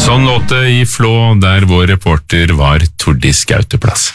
Sånn låt det i Flå, der vår reporter var Tordis Gauteplass.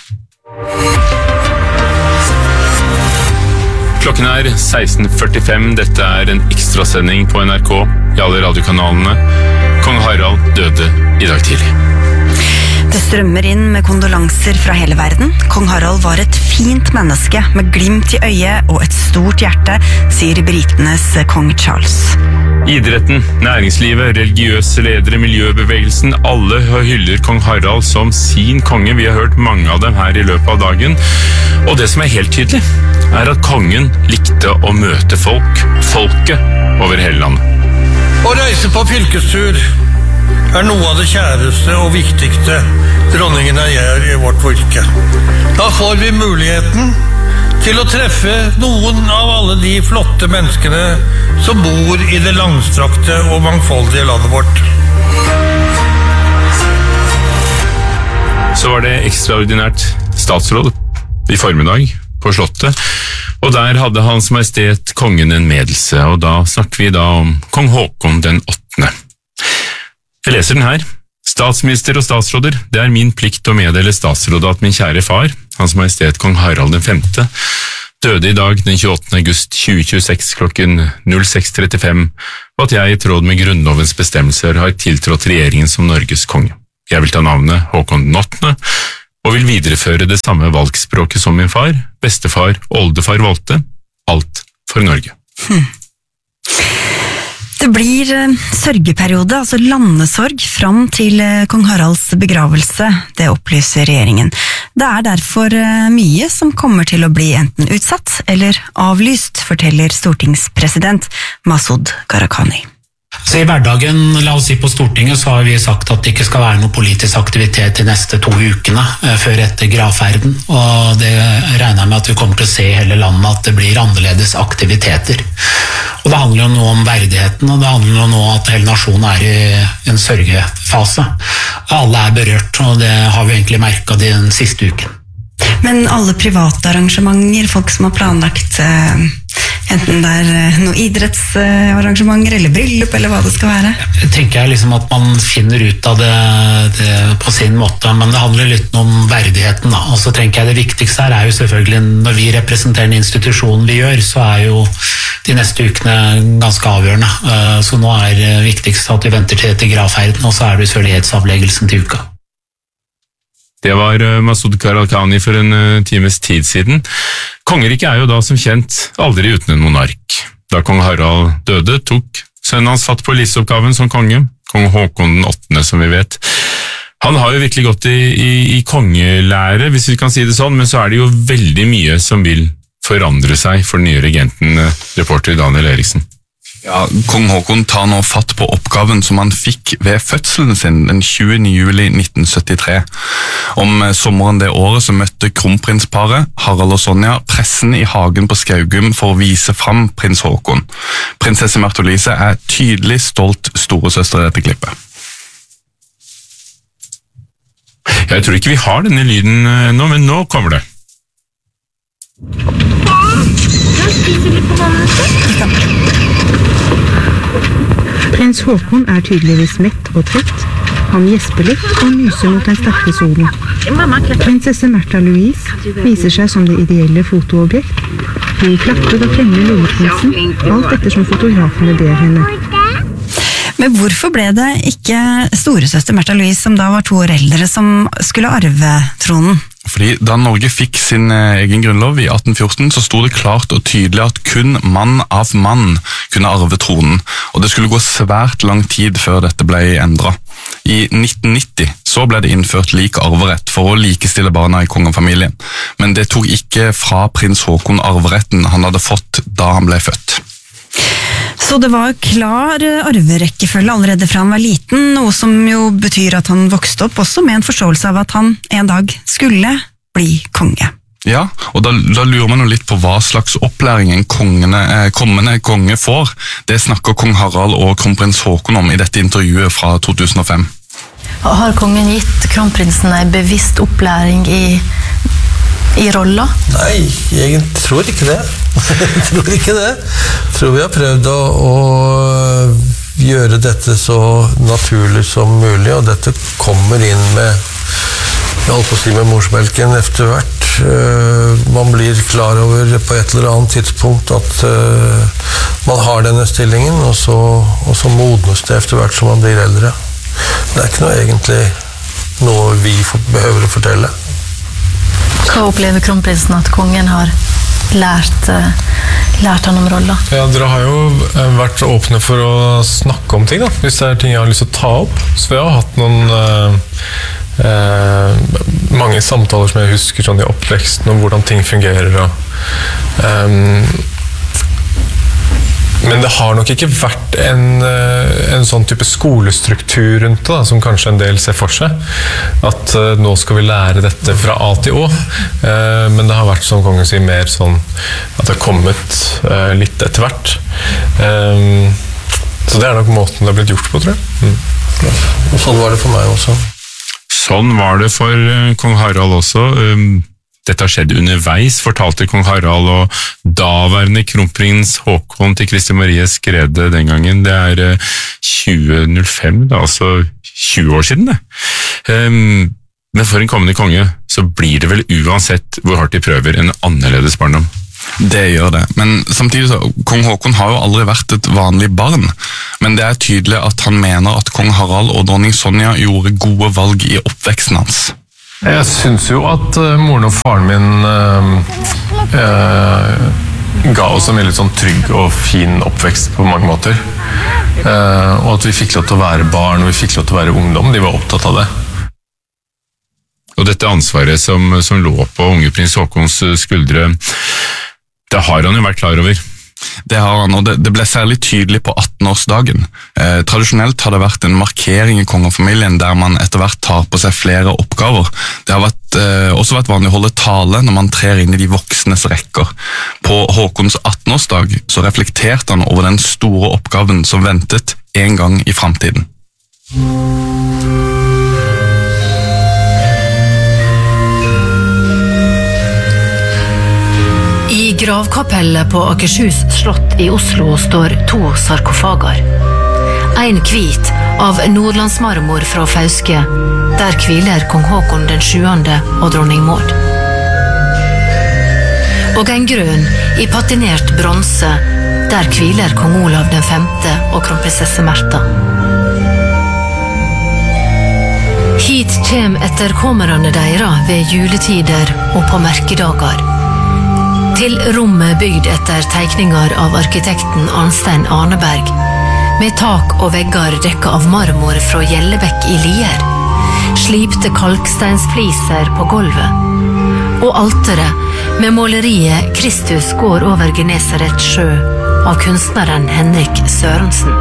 Klokken 16:45, dette en ekstrasending på NRK i alle radiokanalene. Kong Harald døde i dag tidlig. Det strømmer inn med kondolanser fra hele verden. Kong Harald var et fint menneske med glimt i øyet og et stort hjerte, sier britenes kong Charles. Idretten, næringslivet, religiøse ledere, miljøbevegelsen, alle hyller kong Harald som sin konge. Vi har hørt mange av dem her i løpet av dagen. Og det som helt tydelig, at kongen likte å møte folket over hele landet. Å reise på fylkestur noe av det kjæreste og viktigste dronningen gjør i vårt fylke. Da får vi muligheten til å treffe noen av alle de flotte menneskene som bor i det langstrakte og mangfoldige landet vårt. Så var det ekstraordinært statsråd i formiddag på Slottet, og der hadde Hans Majestet Kongen en medelse, og da snakker vi om kong Håkon den 8. Jeg leser den her. Statsminister og statsråder, det min plikt å meddele statsrådet at min kjære far, Hans Majestet Kong Harald den 5., døde i dag den 28. august 2026 klokken 06:35, og at jeg i tråd med grunnlovens bestemmelser har tiltrådt regjeringen som Norges konge. Jeg vil ta navnet Håkon den 8., og vil videreføre det samme valgspråket som min far, bestefar og oldefar valgte, alt for Norge. Det blir sørgeperiode, altså landesorg, fram til kong Haralds begravelse, det opplyser regjeringen. Det derfor mye som kommer til å bli enten utsatt eller avlyst, forteller stortingspresident Masud Gharahkhani. Så i hverdagen, la oss si på Stortinget, så har vi sagt at det ikke skal være noe politisk aktivitet de neste 2 ukene før etter gravferden, og det regner jeg med at vi kommer til å se i hele landet at det blir annerledes aktiviteter. Og det handler jo nå om verdigheten, og det handler jo nå at hele nasjonen i en sørgefase. Alle berørt, og det har vi egentlig merket den siste uken. Men alle private arrangementer, folk som har planlagt enten det noen idrettsarrangementer eller bryllup eller hva det skal være? Jeg tenker liksom at man finner ut av det på sin måte, men det handler litt om verdigheten da. Og så tenker jeg det viktigste her jo selvfølgelig, når vi representerer en institusjon vi gjør, så jo de neste ukene ganske avgjørende. Så nå det viktigste at vi venter til gravferden, og så det sørlighetsavleggelsen til uka. Det var Masud Gharahkhani for en times tid siden. Kongeriket jo da som kjent aldri uten en monark. Da kong Harald døde, tok sønnen hans fatt på livsoppgaven som konge, kong Håkon den 8., som vi vet. Han har jo virkelig gått i kongelære, hvis vi kan si det sånn, men så det jo veldig mye som vil forandre seg for den nye regenten, reporter Daniel Eriksen. Ja, kong Håkon tar nå fatt på oppgaven som han fikk ved fødselen sin den 20. juli 1973. Om sommeren det året så møtte kronprinsparet, Harald og Sonja, pressen i hagen på Skaugum for å vise fram prins Håkon. Prinsesse Märtha Louise tydelig stolt storesøster i dette klippet. Jeg tror ikke vi har denne lyden nå, men nå kommer det. Prins Håkon tydeligvis mett og trett. Han gjesper litt og myser mot den sterke solen. Prinsesse Märtha Louise viser seg som det ideelle fotoobjekt. Hun klapper og klemmer lilleprinsen, alt ettersom fotografene ber henne. Men hvorfor ble det ikke storesøster Märtha Louise, som da var 2 år eldre, som skulle arve tronen? Fordi da Norge fikk sin egen grunnlov i 1814, så stod det klart og tydelig at kun mann av mann kunne arve tronen, og det skulle gå svært lang tid før dette ble endret. I 1990 så ble det innført lik arverett for å likestille barna i kongefamilien, men det tok ikke fra prins Håkon arveretten han hadde fått da han ble født. Så det var klar arverekkefølge allerede fra han var liten, noe som jo betyr at han vokste opp også med en forståelse av at han en dag skulle bli konge. Ja, og da lurer man jo litt på hva slags opplæring en kommende konge får. Det snakker kong Harald og kronprins Håkon om i dette intervjuet fra 2005. Har kongen gitt kronprinsen en bevisst opplæring i rolla? Nei, jeg tror ikke det. Jeg tror vi har prøvd å gjøre dette så naturlig som mulig, og dette kommer inn med, jeg holdt på å si med morsmelken etter hvert. Man blir klar over på et eller annet tidspunkt at man har denne stillingen, og så modnes det etter hvert som man blir eldre. Det ikke egentlig noe vi behøver å fortelle. Hva opplever kronprinsen at kongen har lært han om rolla? Ja, dere har jo vært åpne for å snakke om ting da, hvis det ting jeg har lyst til å ta opp. Så vi har hatt noen mange samtaler som jeg husker sånn i oppveksten om hvordan ting fungerer men det har nok ikke vært en sånn type skolestruktur rundt det da, som kanskje en del ser for seg at nå skal vi lære dette fra A til Å men det har vært som kongen sier mer sånn at det har kommet litt etter hvert så det nok måten det har blitt gjort på, tror jeg. Og sånn var det for meg også. Sånn var det for kong Harald også. Dette har skjedd underveis, fortalte kong Harald og daværende kronprins Håkon til Kristi Marie Skrede den gangen. Det 2005, det altså 20 år siden det. Men for en kommende konge så blir det vel uansett hvor hardt de prøver en annerledes barndom. Det gjør det, men samtidig så, kong Håkon har jo aldri vært et vanlig barn, men det tydelig at han mener at kong Harald og dronning Sonja gjorde gode valg i oppveksten hans. Jeg synes jo at moren og faren min ga oss en veldig sånn trygg og fin oppvekst på mange måter, og at vi fikk lov til å være barn, og vi fikk lov til å være ungdom, de var opptatt av det. Og dette ansvaret som lå på unge prins Håkons skuldre, det har han jo vært klar over. Det har han, og det ble særlig tydelig på 18-årsdagen. Tradisjonelt har det vært en markering i kongefamilien der man etter hvert tar på seg flere oppgaver. Det har også vært vanlig å holde tale når man trer inn i de voksnes rekker. På Håkons 18-årsdag så reflekterte han over den store oppgaven som ventet en gang i fremtiden. I gravkapellet på Akershus slott i Oslo står 2 sarkofager. En hvit av nordlandsmarmor fra Fauske, der hviler kong Håkon den 7. og dronning Maud. Og en grønn i patinert bronse, der hviler kong Olav den 5. og kronprinsesse Märtha. Hit kjem etterkommerne deira ved juletider og på merkedager. Til rommet bygd etter teikninger av arkitekten Arnstein Arneberg, med tak og vegger dekket av marmor fra Gjellebekk i Lier, slipte kalksteinsfliser på gulvet, og alteret med måleriet Kristus går over Genesaret sjø av kunstneren Henrik Sørensen.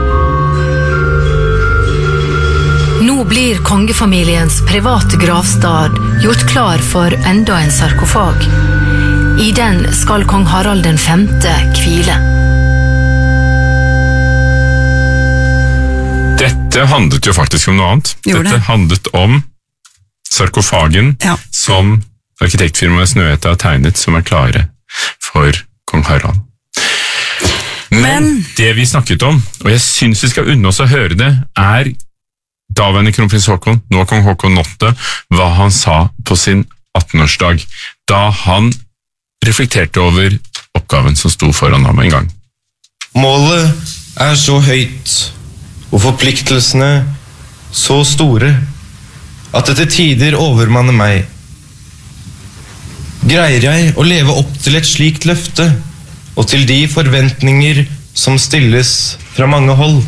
Nå blir kongefamiliens private gravstad gjort klar for enda en sarkofag. I den skal kong Harald den 5. hvile. Dette handlet jo faktisk om noe annet. Dette handlet om sarkofagen som arkitektfirmaet Snøhetta har tegnet, som klare for kong Harald. Men det vi snakket om, og jeg synes vi skal unne oss å høre det, daværende kronprins Håkon, nå kong Håkon 8, hva han sa på sin 18-årsdag, da han reflekterte over oppgaven som sto foran ham en gang. Målet så høyt, og forpliktelsene så store, at det til tider overmanner meg. Greier jeg å leve opp til et slikt løfte, og til de forventninger som stilles fra mange hold?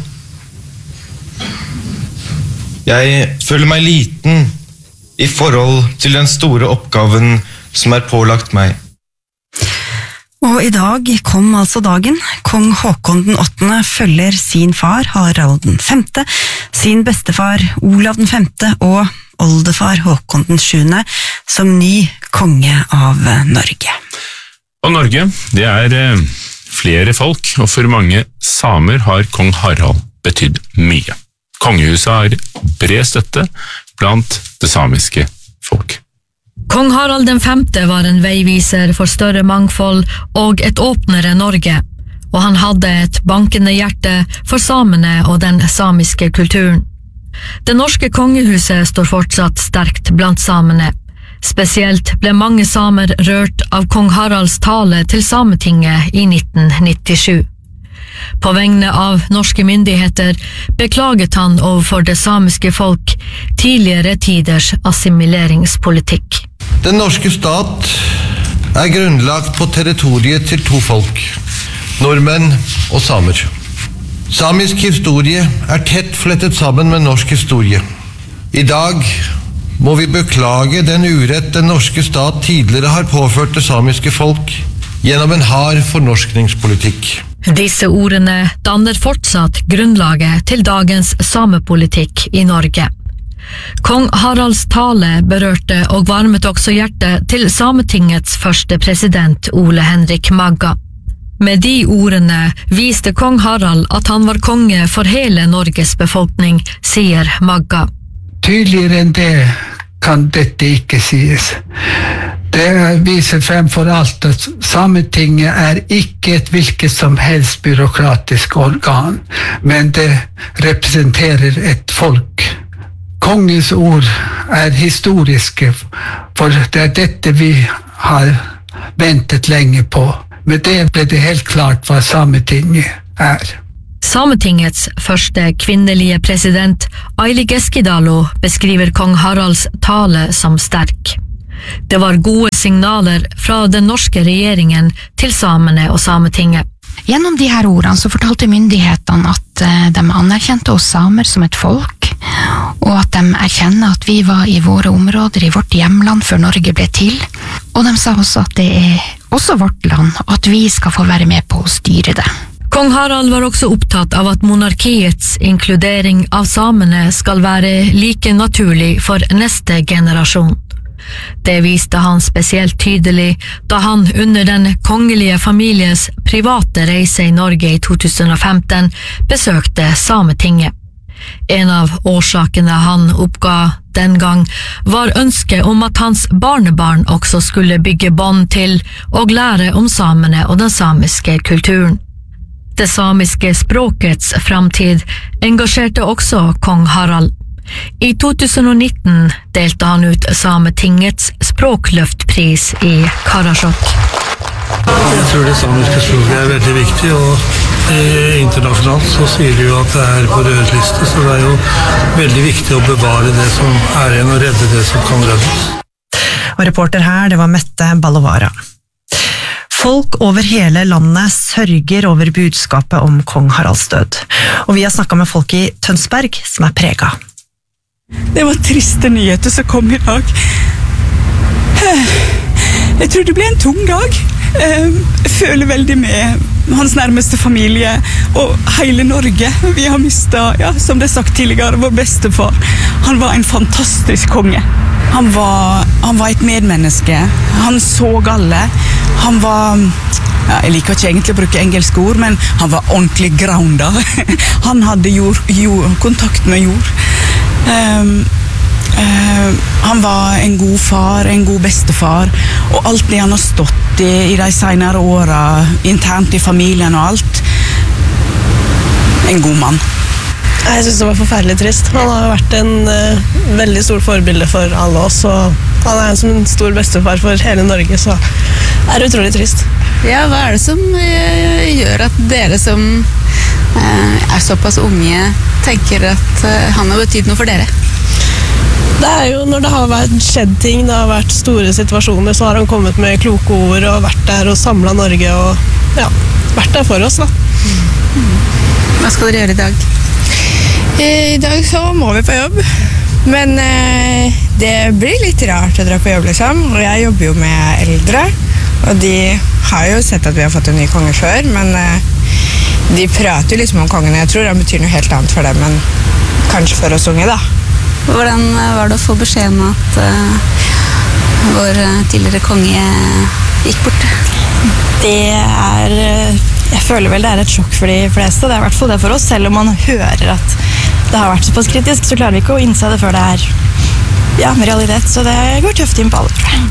Jeg føler meg liten i forhold til den store oppgaven som pålagt meg. Og i dag kom altså dagen. Kong Håkon den 8. følger sin far Harald den 5., sin bestefar Olav den 5. og oldefar Håkon den 7. som ny konge av Norge. Og Norge, det flere folk, og for mange samer har kong Harald betydd mye. Kongehuset har bred støtte blant det samiske folk. Kong Harald den 5. var en veiviser for større mangfold og et åpnere Norge, og han hadde et bankende hjerte for samene og den samiske kulturen. Det norske kongehuset står fortsatt sterkt blant samene. Spesielt ble mange samer rørt av kong Haralds tale til Sametinget i 1997. På vegne av norske myndigheter beklaget han overfor det samiske folk tidligere tiders assimileringspolitikk. Den norske stat grunnlagt på territoriet til to folk, nordmenn og samer. Samisk historie tett flettet sammen med norsk historie. I dag må vi beklage den urett den norske stat tidligere har påført det samiske folk gjennom en hard fornorskningspolitikk. Disse ordene danner fortsatt grunnlaget til dagens samepolitikk i Norge. Kong Haralds tale berørte og varmet også hjertet til Sametingets første president Ole Henrik Magga. Med de ordene viste kong Harald at han var konge for hele Norges befolkning, sier Magga. Tydeligere enn det kan dette ikke sies. Det viser fremfor alt at Sametinget ikke et hvilket som helst byråkratisk organ, men det representerer et folk. Kongens ord historiske, for det dette vi har ventet lenge på. Med det ble det helt klart hva Sametinget Sametingets første kvinnelige president, Aili Keskidalo, beskriver kong Haralds tale som sterk. Det var gode signaler fra den norske regjeringen til samene og Sametinget. Gjennom de her ordene så fortalte myndighetene at de anerkjente oss samer som et folk, og at de erkjenner at vi var i våre områder, i vårt hjemland før Norge ble til. Og de sa også at det også vårt land, og at vi skal få være med på å styre det. Kong Harald var også opptatt av at monarkiets inkludering av samene skal være like naturlig for neste generasjon. Det viste han spesielt tydelig da han under den kongelige families private reise i Norge i 2015 besøkte Sametinget. En av årsakene han oppga den gang var ønsket om at hans barnebarn også skulle bygge bånd til og lære om samene og den samiske kulturen. Det samiske språkets framtid engasjerte også kong Harald. I 2019 delte han ut Sametingets språkløftpris i Karasjok. Jeg tror det samiske språket veldig viktig, og internasjonalt så sier de jo at det på rødliste, så det jo veldig viktig å bevare det som igjen og redde det som kan reddes. Og reporter her, det var Mette Ballovara. Folk over hele landet sørger over budskapet om kong Haralds død. Og vi har snakket med folk i Tønsberg som preget. Det var triste nyheter som kom i dag. Jeg tror det ble en tung dag. Jeg føler veldig med hans nærmeste familie og hele Norge. Vi har mistet, som det sagt tidligere, vår bestefar. Han var en fantastisk konge. Han var et medmenneske. Han så alle. Han var, jeg liker ikke egentlig å bruke engelske ord, men han var ordentlig grounda. Han hadde kontakt med jord. Han var en god far, en god bestefar, og alt det han har stått i de senere årene, internt i familien og alt. En god mann. Jeg synes det var forferdelig trist. Han har vært en veldig stor forbilde for alle oss, og han som en stor bestefar for hele Norge, så det utrolig trist. Ja, hva det som gjør at dere som såpass unge tenker at han har betydd noe for dere? Det jo når det har skjedd ting, det har vært store situasjoner, så har han kommet med kloke ord og vært der og samlet Norge og vært der for oss da. Hva skal dere gjøre i dag? I dag så må vi på jobb, men det blir litt rart å dra på jobb liksom, og jeg jobber jo med eldre, og de har jo sett at vi har fått en ny konge før, men de prater jo liksom om kongen, jeg tror han betyr noe helt annet for dem, men kanskje for oss unge da. Hvordan var det å få beskjed om at vår tidligere konge gikk bort? Jeg føler vel det et sjokk for de fleste, det i hvert fall det for oss, selv om man hører at det har vært såpass kritisk, så klarer vi ikke å innse det før det med realitet, så det går tøft inn på alle, tror jeg.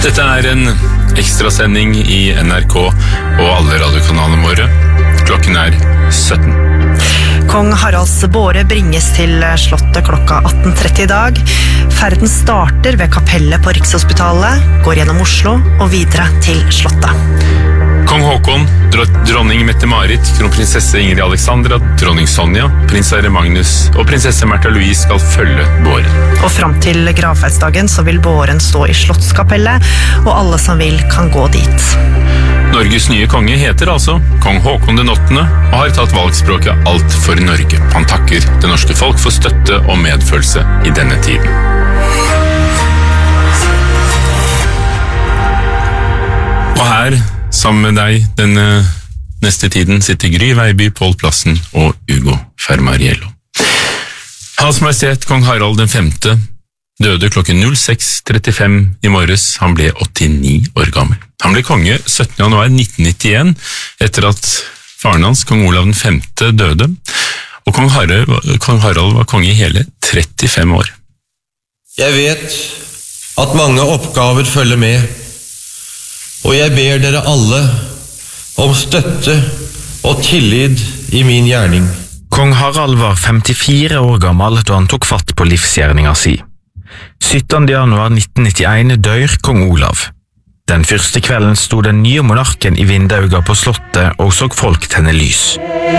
Dette en ekstrasending I NRK og alle radiokanalene våre. Klokken 17. Kong Haralds båre bringes til slottet klokka 18:30 I dag. Ferden starter ved kapellet på Rikshospitalet, går gjennom Oslo og videre til slottet. Kong Håkon, dronning Mette-Marit, kronprinsesse Ingrid Alexandra, dronning Sonja, prins Sverre Magnus og prinsesse Märtha Louise skal følge båren. Og frem til gravferdsdagen så vil båren stå I slottskapellet, og alle som vil kan gå dit. Norges nye konge heter altså Kong Håkon den 8. og har tatt valgspråket Alt for Norge. Han takker det norske folk for støtte og medfølelse I denne tiden. Og her, sammen med deg, denne neste tiden sitter Gry Veiby, Pål Plassen og Ugo Fermariello. Hans Majestet Kong Harald den 5. døde klokken 06:35 I morges. Han ble 89 år gammel. Han ble konge 17. januar 1991, etter at faren hans, kong Olav den 5. døde, og kong Harald var konge I hele 35 år. Jeg vet at mange oppgaver følger med, og jeg ber dere alle om støtte og tillit I min gjerning. Kong Harald var 54 år gammel da han tok fatt på livsgjerninga si. 17. januar 1991 dør kong Olav. Den første kvelden sto den nye monarken I vindauga på slottet og så folk tenne lys.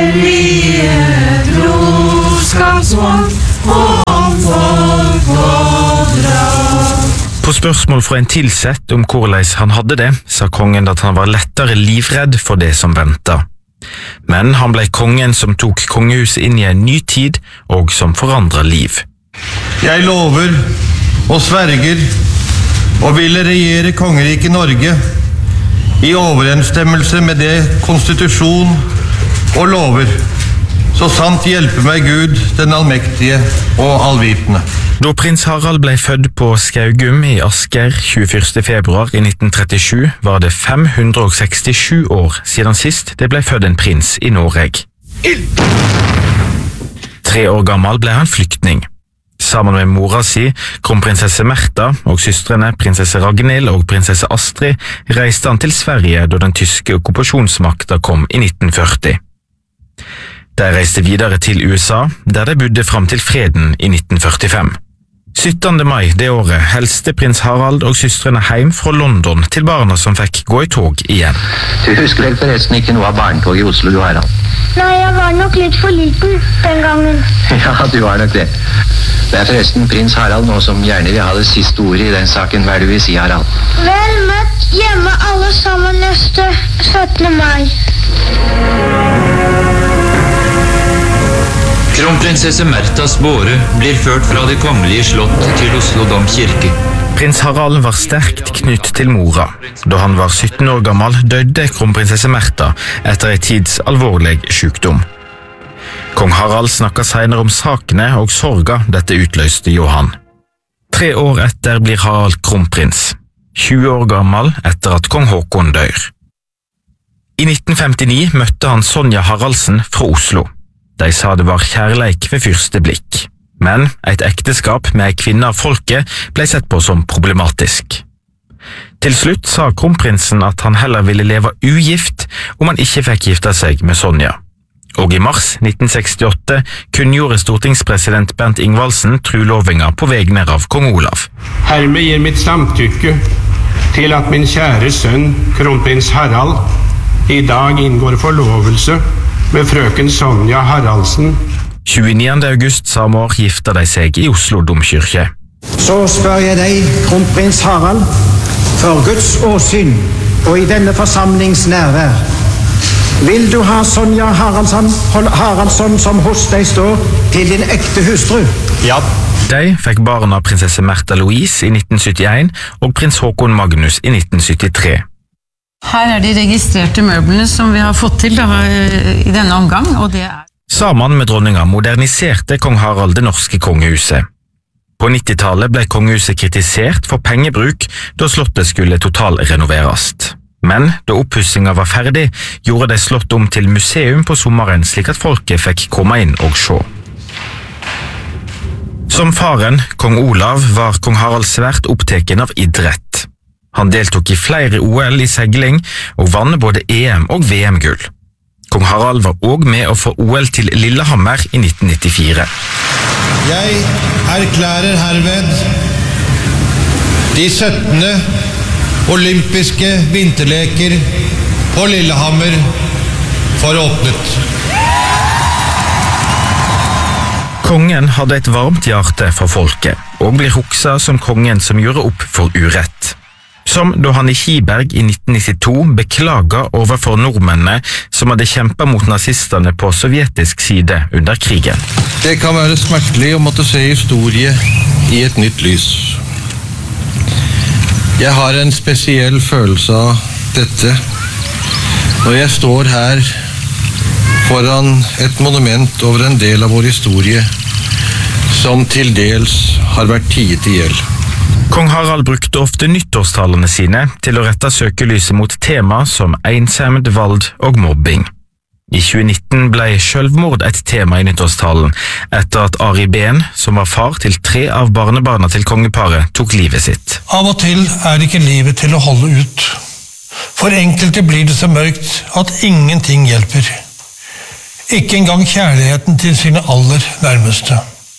På spørsmål fra en tilsett om hvordan han hadde det, sa kongen at han var lettere livredd for det som ventet. Men han ble kongen som tok kongehuset inn I en ny tid og som forandret liv. Jeg lover og sverger og ville regjere kongeriket Norge I overensstemmelse med det konstitusjon og lover, så sant hjelpe meg Gud, den allmektige og allvitende. Da prins Harald ble født på Skaugum I Asker 21. februar I 1937, var det 567 år siden sist det ble født en prins I Norge. 3 år gammel ble han flyktning. Sammen med mora si, kronprinsesse Märtha og søstrene prinsesse Ragnhild og prinsesse Astrid, reiste han til Sverige da den tyske okkupasjonsmakta kom I 1940. De reiste videre til USA, der de bodde frem til freden I 1945. 17. mai det året helste prins Harald og søstrene hjem fra London til barna som fikk gå I tog igjen. Du husker vel forresten ikke noe av barnetog I Oslo, du Harald? Nei, jeg var nok litt for liten den gangen. Ja, du var nok det. Det forresten prins Harald nå som gjerne vil ha det siste ordet I den saken. Hva du vil si, Harald? Vel møtt hjemme alle sammen neste 17. mai. Kronprinsesse Märthas båre blir ført fra det kongelige slott til Oslo domkirke. Prins Harald var sterkt knytt til mora. Da han var 17 år gammel døde kronprinsesse Märtha etter en tids alvorlig sykdom. Kong Harald snakket senere om sakene og sorga dette utløste Johan. 3 år etter blir Harald kronprins, 20 år gammel etter at kong Håkon dør. I 1959 møtte han Sonja Haraldsen fra Oslo. De sa det var kjærleik ved første blikk, men et ekteskap med en kvinne av folket ble sett på som problematisk. Til slutt sa kronprinsen at han heller ville leve ugift om han ikke fikk gifte seg med Sonja. Og I mars 1968 kunngjorde stortingspresident Bernt Ingvaldsen trulovinga på vegne av kong Olav. Hermed gir mitt samtykke til at min kjære sønn, kronprins Harald, I dag inngår forlovelse med frøken Sonja Haraldsen. 29. august samme år gifta de seg I Oslo domkirke. Så spør jeg deg, kronprins Harald, for Guds åsyn og I denne forsamlings nærvær. Vil du ha Sonja Haraldsson som hos deg står til din ekte hustru? Ja. De fikk barna prinsesse Märtha Louise I 1971 og prins Håkon Magnus I 1973. Her de registrerte møblene som vi har fått til I denne omgang, og det Sammen med dronninga moderniserte kong Harald det norske kongehuset. På 90-tallet ble kongehuset kritisert for pengebruk da slottet skulle totalrenoveres. Men da oppussinga var ferdig, gjorde de slott om til museum på sommeren slik at folket fikk komme inn og se. Som faren, kong Olav, var kong Harald svært oppteken av idrett. Han deltok i flere OL i segling og vann både EM- og VM-gull. Kong Harald var også med å få OL til Lillehammer i 1994. Jeg erklærer herved de 17. olympiske vinterleker på Lillehammer for åpnet. Kongen hadde et varmt hjerte for folket, og blir hukset som kongen som gjorde opp for urett. Som da han i Kiberg i 1992 beklaget overfor nordmennene som hadde kjempet mot nazistene på sovjetisk side under krigen. Det kan være smertelig å måtte se historie i et nytt lys. Jeg har en spesiell følelse av dette når jeg står her foran et monument over en del av vår historie som til dels har vært tiet i hjel. Kong Harald brukte ofte nyttårstalene sine til å rette søkelyset mot tema som ensomhet, vold og mobbing. I 2019 ble selvmord et tema i nyttårstalen, etter at Ari Behn, som var far til 3 av barnebarna til kongeparet, tok livet sitt. Av og til er ikke livet til å holde ut. For enkelte blir det så mørkt at ingenting hjelper. Ikke engang kjærligheten til sine aller nærmeste.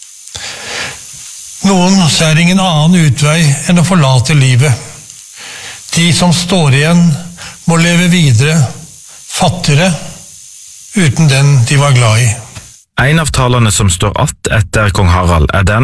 Noen ser ingen annen utvei enn å forlate livet. De som står igjen må leve videre, fattigere, uten den de var glad i. En av talene som står att etter kong Harald er den